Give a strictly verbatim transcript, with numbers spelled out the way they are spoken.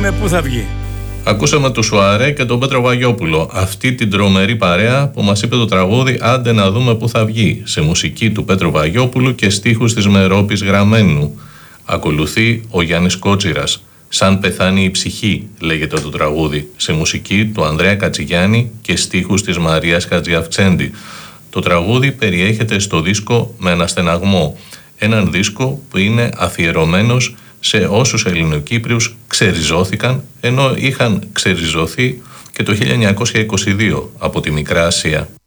δούμε πού θα βγει. Ακούσαμε τον Σουαρέ και τον Πέτρο Βαγιόπουλο, αυτή την τρομερή παρέα που μας είπε το τραγούδι «Άντε να δούμε πού θα βγει», σε μουσική του Πέτρου Βαγιόπουλου και στίχους της Μερόπης Γραμμένου. Ακολουθεί ο Γιάννης Κότσιρας, «Σαν πεθάνει η ψυχή» λέγεται το τραγούδι, σε μουσική του Ανδρέα Κατσιγιάννη και στίχους της Μαρίας Χατζιαυξέντη. Το τραγούδι περιέχεται στο δίσκο «Με ένα στεναγμό», έναν δίσκο που είναι αφιερωμένος σε όσους Ελληνοκύπριους ξεριζώθηκαν, ενώ είχαν ξεριζωθεί και το χίλια εννιακόσια είκοσι δύο από τη Μικρά Ασία.